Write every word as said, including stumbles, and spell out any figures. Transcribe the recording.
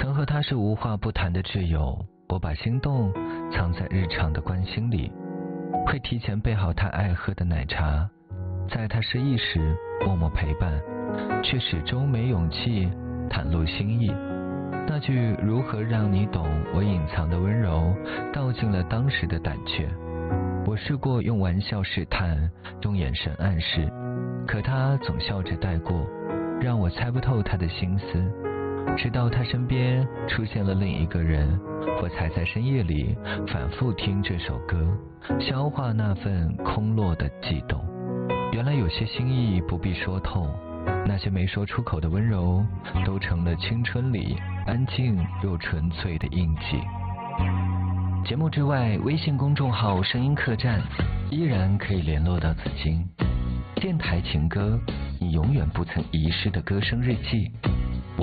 曾和他是无话不谈的挚友，我把心动藏在日常的关心里，会提前备好他爱喝的奶茶，在他失意时默默陪伴，却始终没勇气袒露心意。那句如何让你懂我隐藏的温柔，道尽了当时的胆怯。我试过用玩笑试探，用眼神暗示，可他总笑着带过，让我猜不透他的心思。直到他身边出现了另一个人，我才在深夜里反复听这首歌，消化那份空落的悸动。原来有些心意不必说透，那些没说出口的温柔，都成了青春里安静又纯粹的印记。节目之外，微信公众号声音客栈依然可以联络到子金。电台情歌，你永远不曾遗失的歌声日记。